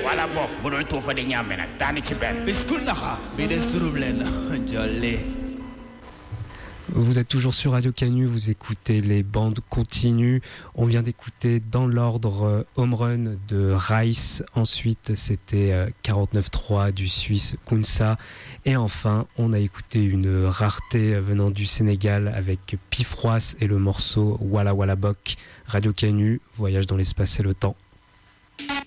wala bok bu doon tuufa di ñàmbe nag tànn ci benn. biskul naxa bi de surum leen jolle. Vous êtes toujours sur Radio Canu, vous écoutez les bandes continues. On vient d'écouter dans l'ordre Home Run de Rice, ensuite c'était 49.3 du Suisse Kunsa, et enfin on a écouté une rareté venant du Sénégal avec Pifroas et le morceau Walla Walla Bok. Radio Canu, voyage dans l'espace et le temps.